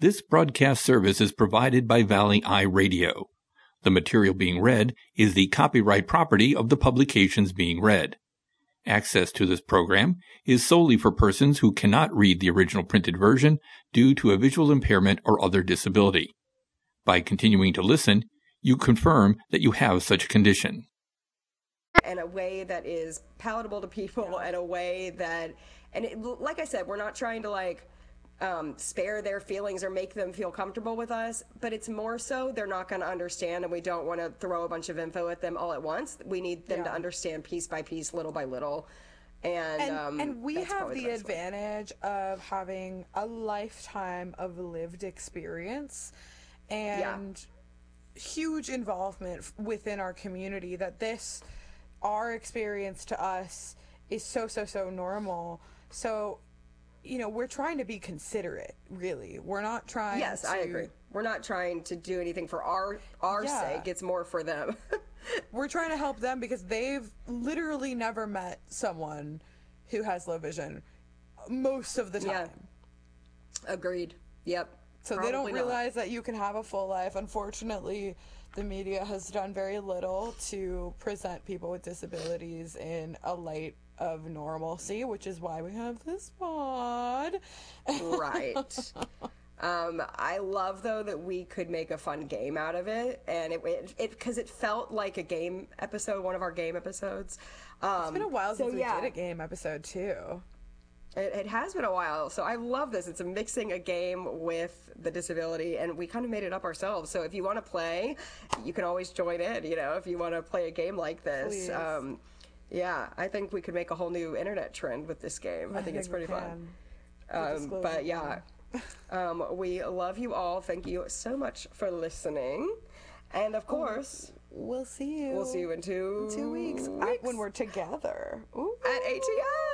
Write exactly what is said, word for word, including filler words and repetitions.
This broadcast service is provided by Valley Eye Radio. The material being read is the copyright property of the publications being read. Access to this program is solely for persons who cannot read the original printed version due to a visual impairment or other disability. By continuing to listen, you confirm that you have such a condition. In a way that is palatable to people, and a way that, and it, like I said, we're not trying to like um, spare their feelings or make them feel comfortable with us, but it's more so they're not going to understand, and we don't want to throw a bunch of info at them all at once. We need them yeah. to understand piece by piece, little by little. And, and, um, and we have the, the advantage way. of having a lifetime of lived experience and yeah. huge involvement within our community, that this, our experience to us is so, so, so normal. So, you know, we're trying to be considerate, really. We're not trying yes, to... Yes, I agree. We're not trying to do anything for our, our yeah. sake. It's more for them. We're trying to help them because they've literally never met someone who has low vision most of the time. Yeah. Agreed. Yep. So Probably they don't not. realize that you can have a full life. Unfortunately, the media has done very little to present people with disabilities in a light of normalcy, which is why we have this pod. Right. um, I love, though, that we could make a fun game out of it, and it it because it, it felt like a game episode, one of our game episodes. Um, it's been a while so, since yeah. we did a game episode, too. It, it has been a while, so I love this. It's a mixing a game with the disability, and we kind of made it up ourselves. So if you want to play, you can always join in, you know, if you want to play a game like this. Um, yeah, I think we could make a whole new internet trend with this game. I, I think, think it's pretty fun. Um, but yeah, um, we love you all. Thank you so much for listening. And of course, oh, we'll see you. We'll see you in two, two weeks, weeks. when we're together. Ooh. At A T I.